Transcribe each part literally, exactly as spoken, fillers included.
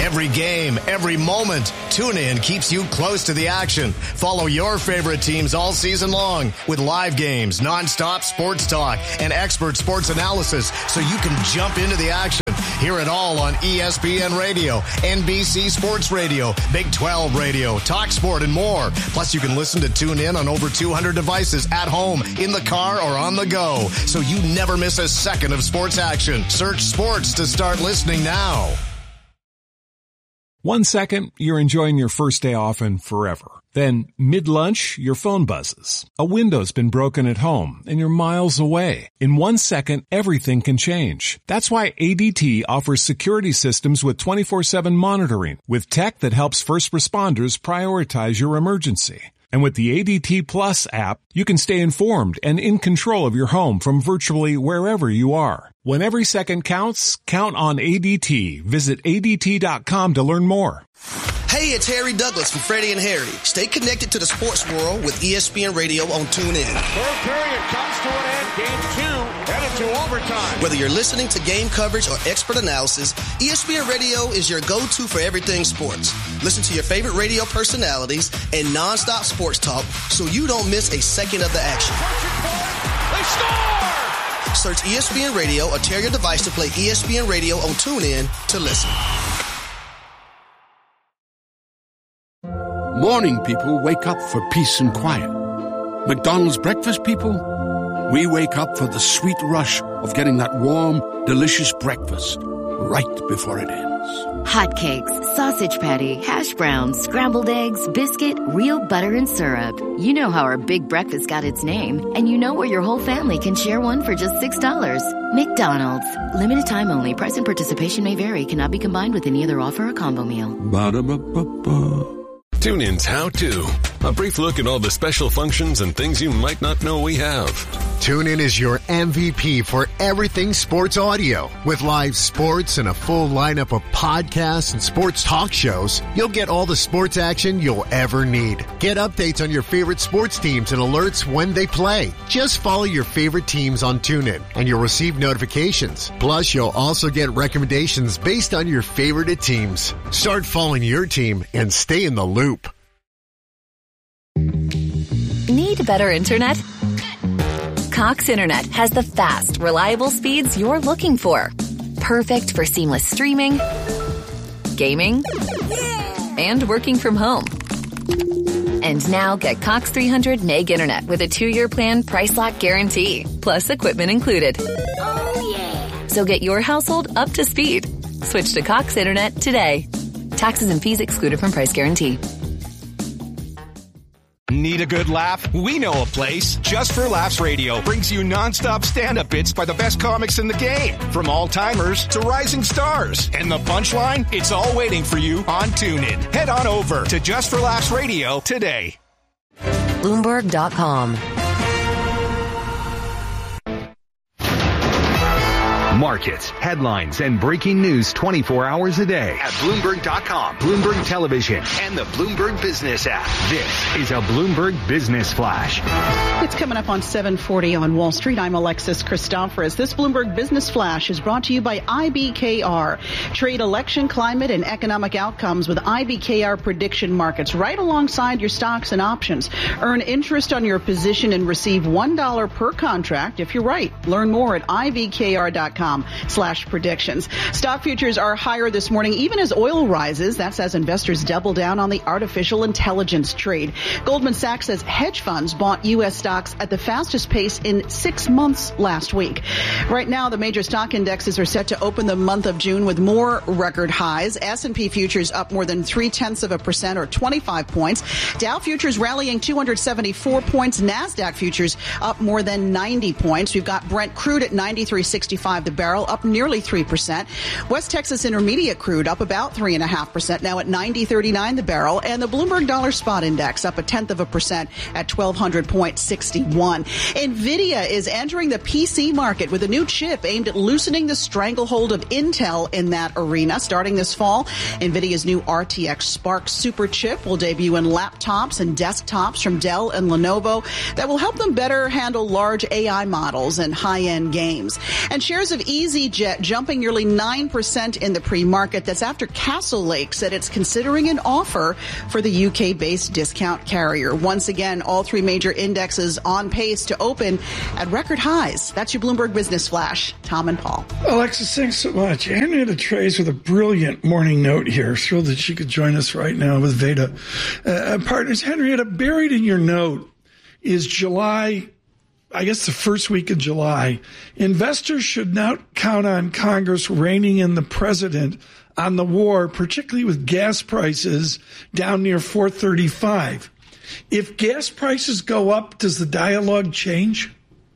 Every game, every moment, TuneIn keeps you close to the action. Follow your favorite teams all season long with live games, nonstop sports talk, and expert sports analysis so you can jump into the action. Hear it all on E S P N Radio, N B C Sports Radio, Big twelve Radio, TalkSport, and more. Plus, you can listen to TuneIn on over two hundred devices at home, in the car, or on the go, so you never miss a second of sports action. Search sports to start listening now. One second, you're enjoying your first day off and forever. Then, mid-lunch, your phone buzzes. A window's been broken at home, and you're miles away. In one second, everything can change. That's why A D T offers security systems with twenty-four seven monitoring, with tech that helps first responders prioritize your emergency. And with the A D T Plus app, you can stay informed and in control of your home from virtually wherever you are. When every second counts, count on A D T. Visit A D T dot com to learn more. Hey, it's Harry Douglas from Freddie and Harry. Stay connected to the sports world with E S P N Radio on TuneIn. Third period comes to an end. Game two headed to overtime. Whether you're listening to game coverage or expert analysis, E S P N Radio is your go-to for everything sports. Listen to your favorite radio personalities and nonstop sports talk so you don't miss a second of the action. They score! Search E S P N Radio or tear your device to play E S P N Radio on TuneIn to listen. Morning people wake up for peace and quiet. McDonald's breakfast people, we wake up for the sweet rush of getting that warm, delicious breakfast right before it ends. Hotcakes, sausage patty, hash browns, scrambled eggs, biscuit, real butter and syrup. You know how our big breakfast got its name, and you know where your whole family can share one for just six dollars. McDonald's. Limited time only. Price and participation may vary. Cannot be combined with any other offer or combo meal. Ba-da-ba-ba-ba. TuneIn's How To. A brief look at all the special functions and things you might not know we have. TuneIn is your M V P for everything sports audio. With live sports and a full lineup of podcasts and sports talk shows, you'll get all the sports action you'll ever need. Get updates on your favorite sports teams and alerts when they play. Just follow your favorite teams on TuneIn, and you'll receive notifications. Plus, you'll also get recommendations based on your favorite teams. Start following your team and stay in the loop. Need better internet? Cox Internet has the fast, reliable speeds you're looking for. Perfect for seamless streaming, gaming, and working from home. And now get Cox three hundred meg internet with a two-year plan price lock guarantee, plus equipment included. Oh, yeah. So get your household up to speed. Switch to Cox Internet today. Taxes and fees excluded from price guarantee. Need a good laugh? We know a place. Just for Laughs Radio brings you nonstop stand-up bits by the best comics in the game. From all-timers to rising stars. And the punchline? It's all waiting for you on TuneIn. Head on over to Just for Laughs Radio today. Bloomberg dot com. Markets, headlines, and breaking news twenty-four hours a day at Bloomberg dot com, Bloomberg Television, and the Bloomberg Business app. This is a Bloomberg Business Flash. It's coming up on seven forty on Wall Street. I'm Alexis Christoforous. This Bloomberg Business Flash is brought to you by I B K R. Trade election, climate, and economic outcomes with I B K R prediction markets right alongside your stocks and options. Earn interest on your position and receive one dollar per contract if you're right. Learn more at I B K R dot com. Slash predictions. Stock futures are higher this morning, even as oil rises. That's as investors double down on the artificial intelligence trade. Goldman Sachs says hedge funds bought U S stocks at the fastest pace in six months last week. Right now, the major stock indexes are set to open the month of June with more record highs. S and P futures up more than three tenths of a percent or twenty-five points. Dow futures rallying two hundred seventy-four points. NASDAQ futures up more than ninety points. We've got Brent crude at ninety-three sixty-five the barrel, up nearly three percent. West Texas Intermediate crude up about three point five percent, now at ninety thirty-nine the barrel. And the Bloomberg Dollar Spot Index up a tenth of a percent at twelve hundred point six one. NVIDIA is entering the P C market with a new chip aimed at loosening the stranglehold of Intel in that arena. Starting this fall, NVIDIA's new R T X Spark Super chip will debut in laptops and desktops from Dell and Lenovo that will help them better handle large A I models and high-end games. And shares of EasyJet jumping nearly nine percent in the pre-market. That's after Castlelake said it's considering an offer for the U K-based discount carrier. Once again, all three major indexes on pace to open at record highs. That's your Bloomberg Business Flash. Tom and Paul. Alexis, thanks so much. Henrietta Trays with a brilliant morning note here. Thrilled that she could join us right now with Veda uh, Partners. Henrietta, buried in your note is July, I guess the first week of July. Investors should not count on Congress reining in the president on the war, particularly with gas prices down near four thirty-five. If gas prices go up, does the dialogue change?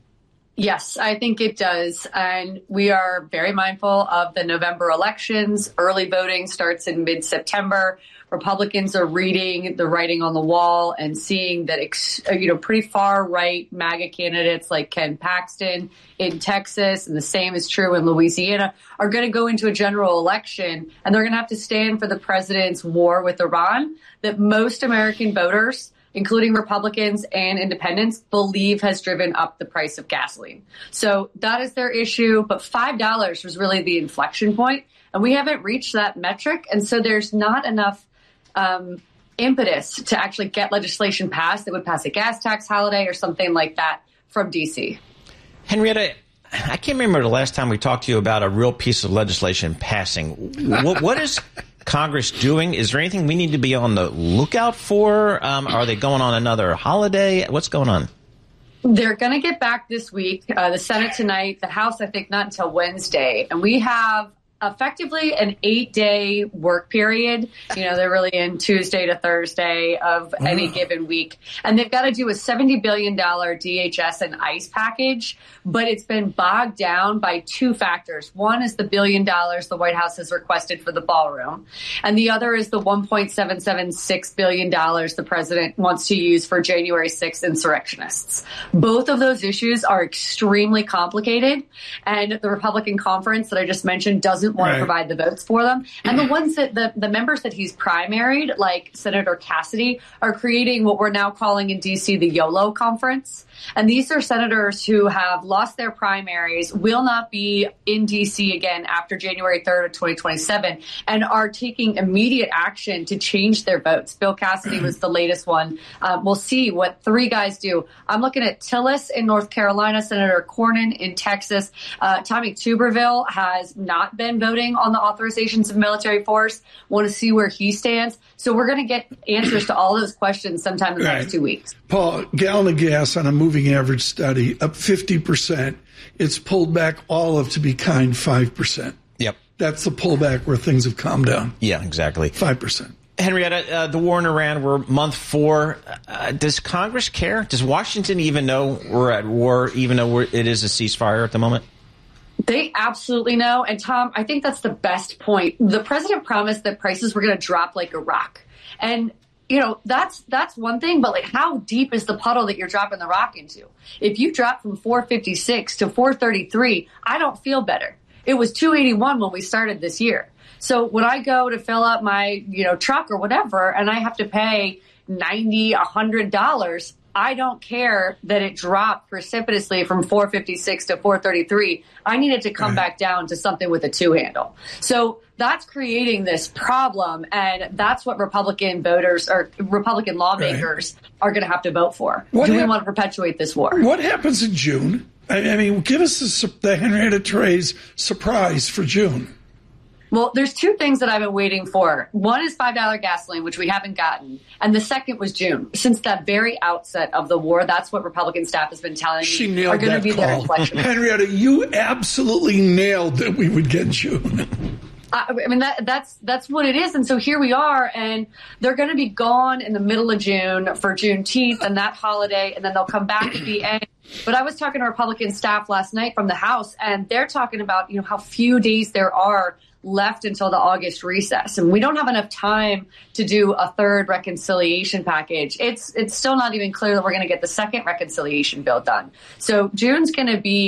Yes, I think it does. And we are very mindful of the November elections. Early voting starts in mid-September. Republicans are reading the writing on the wall and seeing that, you know, pretty far right MAGA candidates like Ken Paxton in Texas, and the same is true in Louisiana, are going to go into a general election, and they're going to have to stand for the president's war with Iran that most American voters, including Republicans and independents, believe has driven up the price of gasoline. So that is their issue. But five dollars was really the inflection point, and we haven't reached that metric. And so there's not enough um, impetus to actually get legislation passed that would pass a gas tax holiday or something like that from D C. Henrietta, I can't remember the last time we talked to you about a real piece of legislation passing. What, what is Congress doing? Is there anything we need to be on the lookout for? Um, are they going on another holiday? What's going on? They're going to get back this week. Uh, the Senate tonight, the House, I think, not until Wednesday. And we have effectively an eight-day work period. You know, they're really in Tuesday to Thursday of any given week. And they've got to do a seventy billion dollars D H S and ICE package, but it's been bogged down by two factors. One is the billion dollars the White House has requested for the ballroom, and the other is the one point seven seven six billion dollars the president wants to use for January sixth insurrectionists. Both of those issues are extremely complicated, and the Republican conference that I just mentioned doesn't want right. to provide the votes for them. And the ones that the, the members that he's primaried, like Senator Cassidy, are creating what we're now calling in D C the YOLO conference. And these are senators who have lost their primaries, will not be in D C again after January third of twenty twenty-seven, and are taking immediate action to change their votes. Bill Cassidy was the latest one. Um, we'll see what three guys do. I'm looking at Tillis in North Carolina, Senator Cornyn in Texas. Uh, Tommy Tuberville has not been voting on the authorizations of military force. Want to see where he stands. So we're going to get answers to all those questions sometime in the right. next two weeks. Paul, gallon of gas on a moving average study up fifty percent. It's pulled back all of, to be kind, five percent. Yep. That's the pullback where things have calmed down. Yeah, exactly. five percent. Henrietta, uh, the war in Iran, we're month four. Uh, does Congress care? Does Washington even know we're at war, even though we're, it is a ceasefire at the moment? They absolutely know. And Tom, I think that's the best point. The president promised that prices were going to drop like a rock. And, you know, that's that's one thing. But like, how deep is the puddle that you're dropping the rock into? If you drop from four fifty-six to four thirty-three, I don't feel better. It was two eighty-one when we started this year. So when I go to fill up my, you know, truck or whatever, and I have to pay ninety dollars, one hundred dollars, I don't care that it dropped precipitously from four fifty-six to four thirty-three. I need it to come back down to something with a two handle. So that's creating this problem, and that's what Republican voters or Republican lawmakers right. are going to have to vote for. What Do hap- we want to perpetuate this war? What happens in June? I, I mean, give us the, the Henrietta Trays surprise for June. Well, there's two things that I've been waiting for. One is five dollars gasoline, which we haven't gotten. And the second was June. Since that very outset of the war, that's what Republican staff has been telling she me nailed are going to be call. their inflection. Henrietta, you absolutely nailed that we would get June. I mean, that, that's that's what it is. And so here we are, and they're going to be gone in the middle of June for Juneteenth and that holiday, and then they'll come back at the end. But I was talking to Republican staff last night from the House, and they're talking about, you know, how few days there are left until the August recess. And we don't have enough time to do a third reconciliation package. It's it's still not even clear that we're going to get the second reconciliation bill done. So June's going to be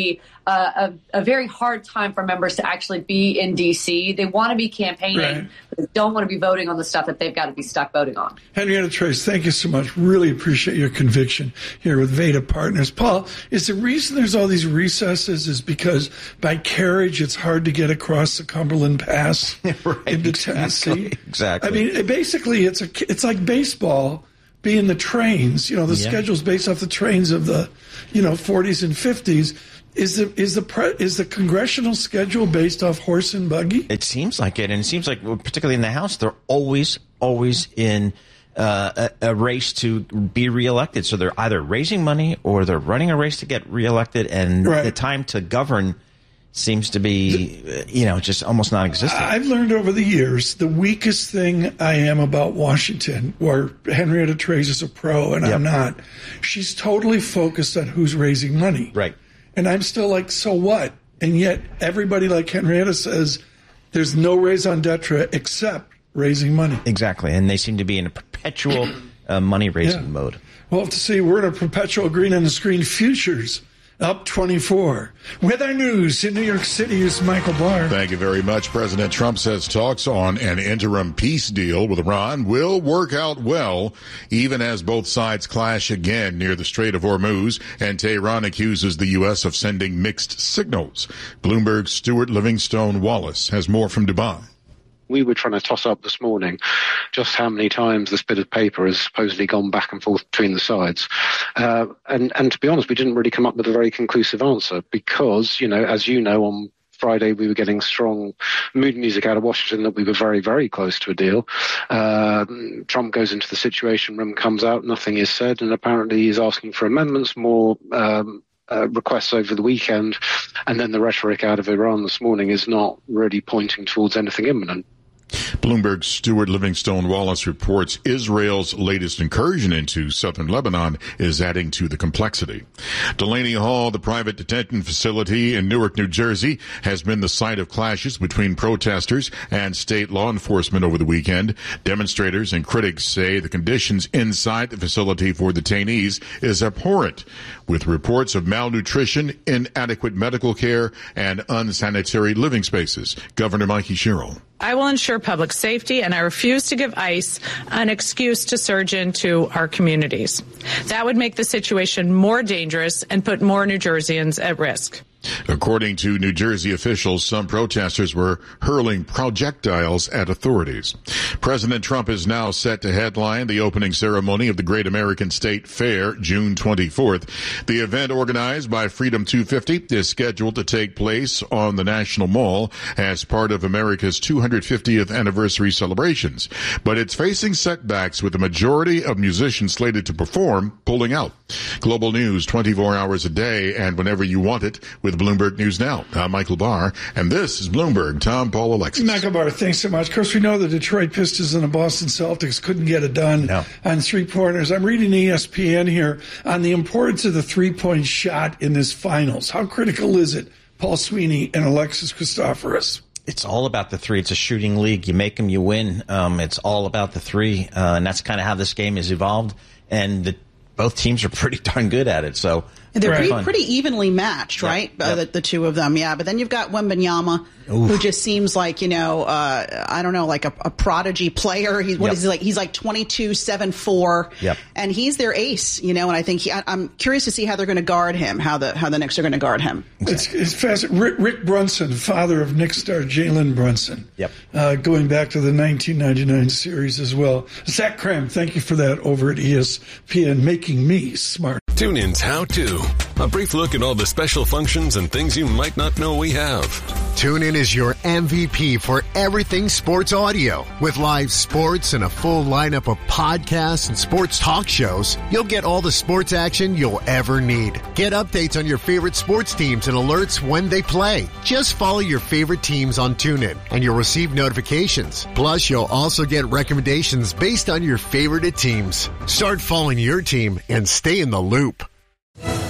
uh, a, a very hard time for members to actually be in D C. They want to be campaigning, right. but they don't want to be voting on the stuff that they've got to be stuck voting on. Henrietta Trace, thank you so much. Really appreciate your conviction here with Veda Partners. Paul, is the reason there's all these recesses is because by carriage it's hard to get across the Cumberland Pass right, into exactly, Tennessee? Exactly. I mean, it basically, it's a it's like baseball being the trains. You know, the yeah. schedule's based off the trains of the, you know, forties and fifties. Is the is the pre, is the congressional schedule based off horse and buggy? It seems like it, and it seems like, particularly in the House, they're always, always in uh, a, a race to be reelected. So they're either raising money or they're running a race to get reelected, and right. the time to govern seems to be, you know, just almost non-existent. I've learned over the years the weakest thing I am about Washington, where Henrietta Trace is a pro and yep. I'm not, she's totally focused on who's raising money. Right. And I'm still like, so what? And yet everybody like Henrietta says there's no raison d'etre except raising money. Exactly. And they seem to be in a perpetual uh, money-raising yeah. mode. We'll have to see. We're in a perpetual green on the screen futures. Up twenty-four. With our news in New York City is Michael Barr. Thank you very much. President Trump says talks on an interim peace deal with Iran will work out well, even as both sides clash again near the Strait of Hormuz, and Tehran accuses the U S of sending mixed signals. Bloomberg's Stuart Livingstone Wallace has more from Dubai. We were trying to toss up this morning just how many times this bit of paper has supposedly gone back and forth between the sides. Uh, and, and to be honest, we didn't really come up with a very conclusive answer because, you know, as you know, on Friday we were getting strong mood music out of Washington that we were very, very close to a deal. Uh, Trump goes into the Situation Room, comes out, nothing is said, and apparently he's asking for amendments, more um Uh, requests over the weekend, and then the rhetoric out of Iran this morning is not really pointing towards anything imminent. Bloomberg's Stuart Livingstone Wallace reports Israel's latest incursion into southern Lebanon is adding to the complexity. Delaney Hall, the private detention facility in Newark, New Jersey, has been the site of clashes between protesters and state law enforcement over the weekend. Demonstrators and critics say the conditions inside the facility for detainees is abhorrent, with reports of malnutrition, inadequate medical care, and unsanitary living spaces. Governor Mikey Sherrill. I will ensure public safety, and I refuse to give ICE an excuse to surge into our communities. That would make the situation more dangerous and put more New Jerseyans at risk. According to New Jersey officials, some protesters were hurling projectiles at authorities. President Trump is now set to headline the opening ceremony of the Great American State Fair, June twenty-fourth. The event, organized by Freedom two fifty, is scheduled to take place on the National Mall as part of America's two hundred fiftieth anniversary celebrations. But it's facing setbacks, with the majority of musicians slated to perform pulling out. Global news twenty-four hours a day and whenever you want it with Bloomberg News Now. I'm Michael Barr, and this is Bloomberg. Tom, Paul, Alexis. Michael Barr, thanks so much. Of course, we know the Detroit Pistons and the Boston Celtics couldn't get it done no. on three-pointers. I'm reading E S P N here on the importance of the three-point shot in this finals. How critical is it, Paul Sweeney and Alexis Christoforous? It's all about the three. It's a shooting league. You make them, you win. Um, it's all about the three, uh, and that's kind of how this game has evolved. And the, both teams are pretty darn good at it. So they're pretty, pretty, pretty evenly matched, right? Yep. Uh, the, the two of them, yeah. But then you've got Wembanyama, Oof. who just seems like, you know, uh, I don't know, like a, a prodigy player. He's what yep. is he like? He's like twenty-two, seven, four, yep. and he's their ace, you know. And I think he, I, I'm curious to see how they're going to guard him, how the how the Knicks are going to guard him. Exactly. It's, it's fascinating. Rick, Rick Brunson, father of Knicks star Jalen Brunson, yep. uh, going back to the nineteen ninety-nine series as well. Zach Kram, thank you for that over at E S P N, making me smart. TuneIn's How To. A brief look at all the special functions and things you might not know we have. TuneIn is your M V P for everything sports audio. With live sports and a full lineup of podcasts and sports talk shows, you'll get all the sports action you'll ever need. Get updates on your favorite sports teams and alerts when they play. Just follow your favorite teams on TuneIn, and you'll receive notifications. Plus, you'll also get recommendations based on your favorite teams. Start following your team and stay in the loop.